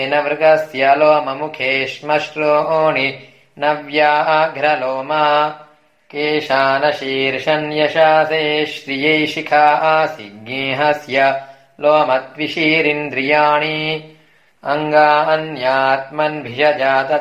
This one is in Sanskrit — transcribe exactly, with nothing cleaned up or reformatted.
न मृगस्य लोममुखे श्मश्रूणि न व्याघ्रलोमा केशानशीर्षन्यशासे श्रियै शिखासि गेहस्य लोमद्विषीरिन्द्रियाणि अङ्गान्यात्मन्भिषजात